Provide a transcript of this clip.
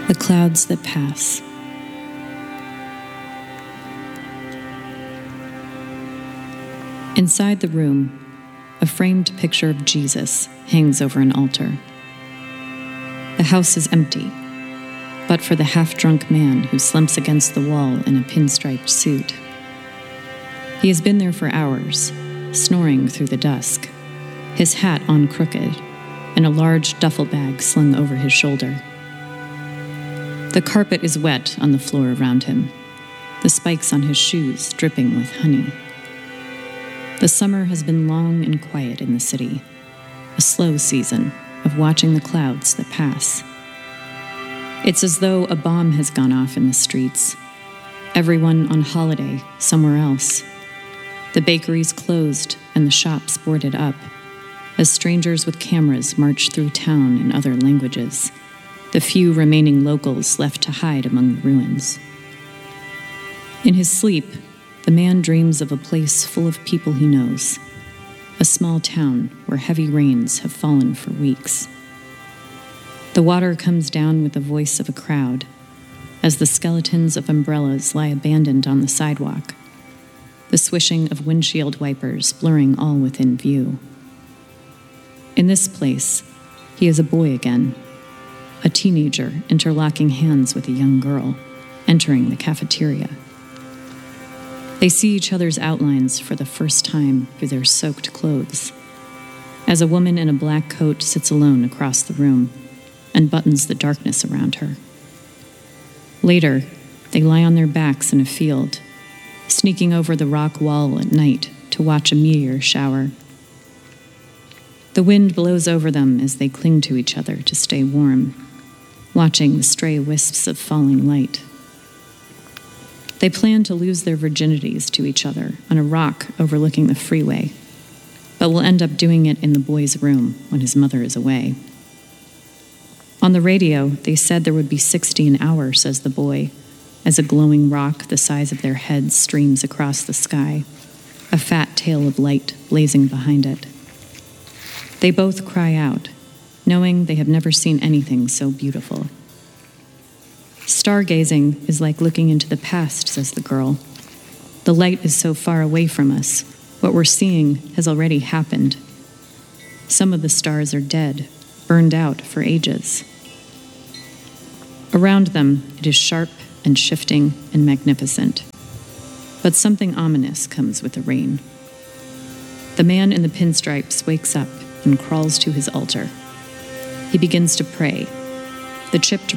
The clouds that pass. Inside the room, a framed picture of Jesus hangs over an altar. The house is empty, but for the half-drunk man who slumps against the wall in a pinstriped suit. He has been there for hours, snoring through the dusk, his hat on crooked, and a large duffel bag slung over his shoulder. The carpet is wet on the floor around him, the spikes on his shoes dripping with honey. The summer has been long and quiet in the city, a slow season of watching the clouds that pass. It's as though a bomb has gone off in the streets, everyone on holiday somewhere else. The bakeries closed and the shops boarded up, as strangers with cameras march through town in other languages, the few remaining locals left to hide among the ruins. In his sleep, the man dreams of a place full of people he knows, a small town where heavy rains have fallen for weeks. The water comes down with the voice of a crowd, as the skeletons of umbrellas lie abandoned on the sidewalk, the swishing of windshield wipers blurring all within view. In this place, he is a boy again, a teenager interlocking hands with a young girl, entering the cafeteria. They see each other's outlines for the first time through their soaked clothes, as a woman in a black coat sits alone across the room and buttons the darkness around her. Later, they lie on their backs in a field, sneaking over the rock wall at night to watch a meteor shower. The wind blows over them as they cling to each other to stay warm, watching the stray wisps of falling light. They plan to lose their virginities to each other on a rock overlooking the freeway, but will end up doing it in the boy's room when his mother is away. On the radio, they said there would be 60 an hour, says the boy, as a glowing rock the size of their heads streams across the sky, a fat tail of light blazing behind it. They both cry out, knowing they have never seen anything so beautiful. Stargazing is like looking into the past, says the girl. The light is so far away from us. What we're seeing has already happened. Some of the stars are dead, burned out for ages. Around them, it is sharp and shifting and magnificent. But something ominous comes with the rain. The man in the pinstripes wakes up and crawls to his altar. He begins to pray. The chipped